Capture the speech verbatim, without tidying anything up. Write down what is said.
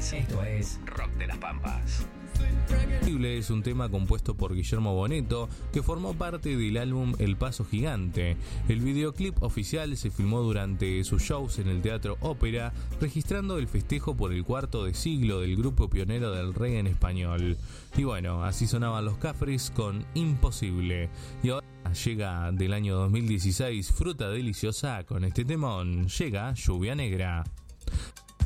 Pampas. Esto es Rock de las Pampas. Es un tema compuesto por Guillermo Bonetto, que formó parte del álbum El Paso Gigante. El videoclip oficial se filmó durante sus shows en el Teatro Ópera, registrando el festejo por el cuarto de siglo del grupo pionero del reggae en español. Y bueno, así sonaban los Cafres con Imposible. Y ahora llega del año dos mil dieciséis Fruta Deliciosa con este temón. Llega Lluvia Negra.